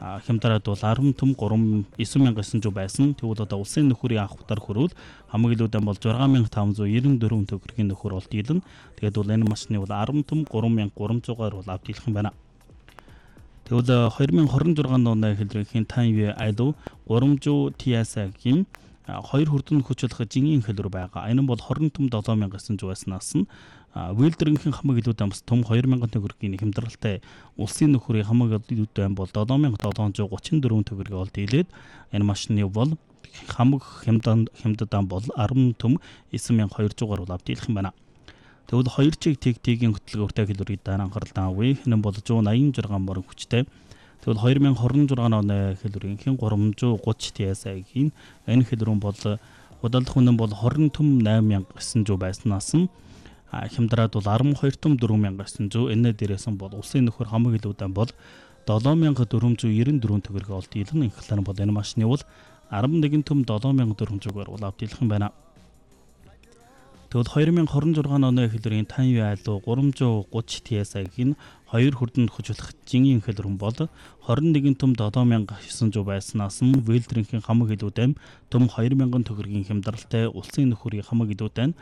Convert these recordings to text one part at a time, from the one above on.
хямдраад бол 10 төм 9,900 байсан. Тэгвэл одоо улсын нөхөрийн анх удаар хөрвөл хамгийн илүүдэн бол 6,594 төгрөгийн нөхөр бол дийлэн. Тэгээд бол энэ машины бол 10 төм 3,300-аар бол авч дийлэх юм байна. Тэгвэл 2026 оны хэлбэрийн Тайван айлуу 300 TSI-гийн 2 хүрдэнд хүчлэх жингийн хэлбэр байгаа. Энэ бол 20 төм 7,900 байснаас нь Вилдрингийн хамаг илүүдэн бас төм 2,000 төгрөгийн хямдралтай улсын нөхөрийн хамаг илүүдэн бол 7,734 төгрөгийг ол дийлээд энэ машины бол хамаг хямддан бол 10 төм 9,200-аар бол авч дийлэх юм байна. Тэгвэл 2 чиг тэгтгийн хөтөлбөртэй хэлбэрийг дараа анхаарал тавья. Энэ бол 186 морин хүчтэй. Тэгвэл 2026 оны хэлбэрийн 330 TSI-гийн энэ хэлбэр бол удалдах үнэн бол 20 төм 8,900 байснаас нь хямдраад бол 12 төм 4,900. Энэ дээрээс нь бол улсын нөхөр хамаг илүүдэн бол 7,494 төгрөгийг ол дийлэн. Инхлаар бол энэ машины бол 11 төм 7,400-аар бол авч дийлэх юм байна. Тэгвэл 2026 оны хэлбэрийн Тайван айлуу 330 TSI-гийн 2 хүрдэнд хүчлэх жингийн хэлбэр бол 21 төм 7,900 байснаас нь Вилдрингийн хамаг илүүдэн төм 2,000 төгрөгийн хямдралтай улсын нөхөрийн хамаг илүүдэн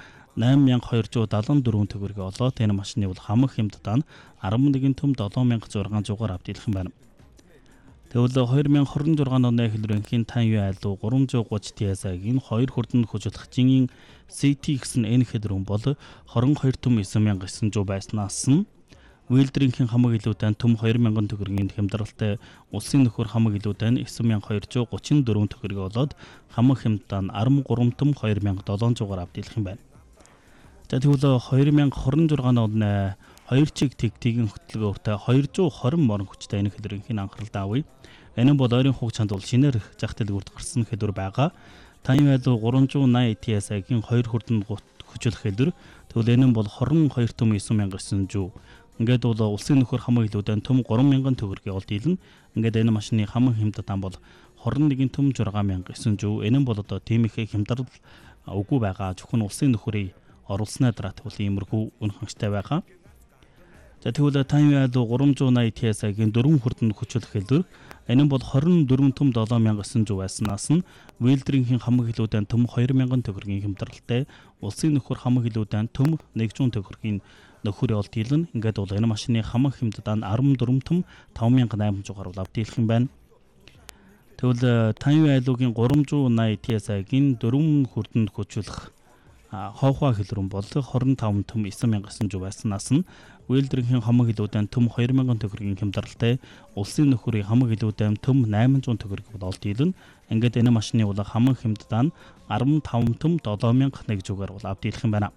8,274 төгрөгийг олоод энэ машины бол хамаг хямддаа 11 төм 7,600-аар авч дийлэх юм байна. Тэгвэл 2026 оны хэлбэрийн Тайван айлуу 330 TSI-гийн 2 хүрдэнд хүчлэх жингийн CT гэсэн энэ хэлбэр бол 22 төм 9,900 байснаас нь Вилдрингийн хамаг илүүдэн төм 2,000 төгрөгийн хямдралтай улсын нөхөр хамаг илүүдэн 9,234 төгрөгийг олоод хамаг хямддаа 13 төм 2,700-аар авч дийлэх юм байна. За тэгвэл 2026 оны 2 чиг тэгтгийн хөтөлбөртэй 220 морин хүчтэй энэ хэлбэрийн анхаарал тавья. Энэ бол ойрын хугацаанд бол шинээр зах дэлгүүрт гарсан хэлбэр байгаа. Тайван айлуу 380 TSI-гийн 2 хүрдэнд хүчлэх хэлбэр. Тэгвэл энэ бол 22 төм 9,900. Ингээд бол улсын нөхөр хамаг илүүдэн төм 3,000 төгрөгийг ол дийлэн. Ингээд энэ машины хамаг хямддан бол 21 төм 6,900. Энэ бол одоо тийм их хямдрал үгүй байгаа. Зөвхөн улсын нөхөрийн оруулснаа дараа тэгвэл иймэрхүү үн хангалттай байгаа. За тэгвэл Тайван айлуу 380 TSI-гийн 4 хүрдэнд хүчлэх хэлбэр. Энэ бол 24 төм 7,900 байснаас нь Вилдрингийн хамаг илүүдэн төм 2,000 төгрөгийн хямдралтай улсын нөхөр хамаг илүүдэн төм 100 төгрөгийн нөхөр ол дийлэн. Ингээд бол энэ машины хамаг хямддаа 14 төм 5,800-аар бол авч дийлэх юм байна. Тэгвэл Тайван айлуугийн 380 TSI-гийн 4 хүрдэнд хүчлэх хоохоо хэлбэр бол 25 төм 9,900 байснаас нь Вилдрингийн хамаг илүүдэн төм 2,000 төгрөгийн хямдралтай улсын нөхөрийн хамаг илүүдэн төм 800 төгрөгийг бол дийлэн. Ингээд энэ машины бол хамаг хямддаа 15 төм 7,100-аар бол авч дийлэх юм байна.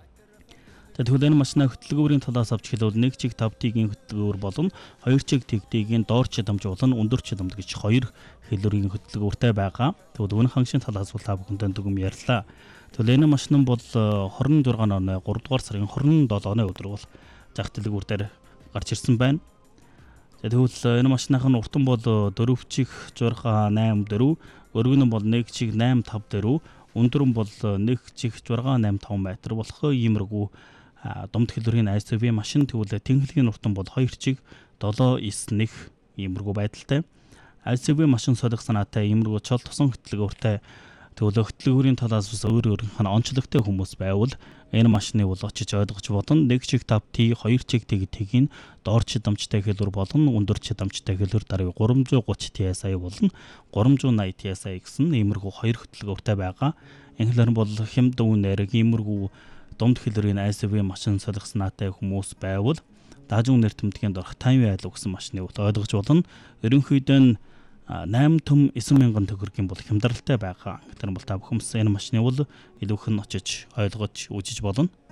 За тэгвэл энэ машина хөтөлбөрийн талаас авч хэлбэл 1 чиг 5 тигийн хөтөлбөр болон 2 чиг тэгтийн доор чидамж болон өндөр чидамж гэж 2 хэлбэрийн хөтөлбөртэй байгаа. Тэгвэл үнэ хангалтын талаас бол та бүхэндээ дүгм ярьлаа. Тэгвэл энэ машин бол 26 оны 3 дугаар сарын 27-ны өдөр бол зах дэлгүүр дээр гарч ирсэн байна. За тэгвэл энэ машиныхын уртан бол 4 чих 6 8 4, өргөн нь бол 1 чих 8 5 4, өндөр нь бол 1 чих 6 8 5 метр болох иймэрхүү домд хэлбэрийн ICV машин. Тэгвэл тэнхлэгийн уртан бол 2 чих 7 9 1 иймэрхүү байдалтай. ICV машин солих санаатай иймэрхүү чол тусан хөтөлбөртэй тэгвэл хөтөлбөрийн талаас бас өөрийнх нь онцлогтой хүмүүс байвал энэ машины бол очиж ойлгож болно. 1 чиг 5T 2 чиг тэгтийн доор чидамжтай хэлбэр болон өндөр чидамжтай хэлбэр даруй 330 TSI болон 380 TSI гэсэн иймэрхүү 2 хөтөлбөртэй байгаа. Инхлээр бол хямд үнээр иймэрхүү домд хэлбэрийн ICV машин солих санаатай хүмүүс байвал даажун нэр тэмдгийн дорх Тайван айлуу гэсэн машины бол ойлгож болно. Ерөнхийдөө 8 төм 9,000 төгрөгийн бол хямдралтай байгаа. Тэр бол та бүхэн энэ машины бол илүүх нь очиж ойлгож үзэж болно.